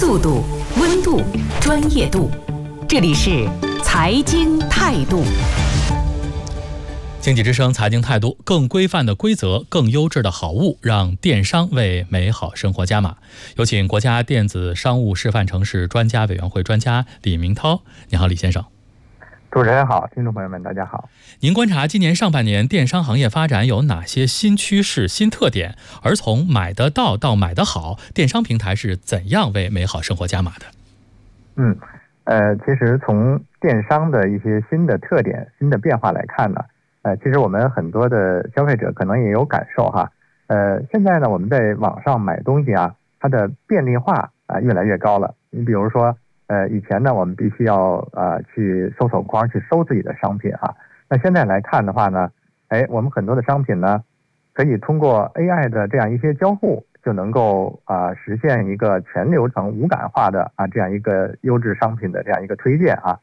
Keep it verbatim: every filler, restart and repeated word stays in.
速度、温度、专业度。这里是财经态度。经济之声财经态度，更规范的规则，更优质的好物，让电商为美好生活加码。有请国家电子商务示范城市专家委员会专家李明涛。你好，李先生。 主持人好，听众朋友们大家好。 您观察今年上半年电商行业发展有哪些新趋势、新特点？而从买得到到买得好，电商平台是怎样为美好生活加码的？ 嗯，呃，其实从电商的一些新的特点、新的变化来看呢，呃，其实我们很多的消费者可能也有感受哈。呃，现在呢，我们在网上买东西啊，它的便利化啊、呃、越来越高了。你比如说，呃，以前呢，我们必须要呃去搜索框去搜自己的商品哈。那现在来看的话呢，哎，我们很多的商品呢，可以通过 A I 的这样一些交互，就能够啊、呃、实现一个全流程无感化的啊这样一个优质商品的这样一个推荐啊。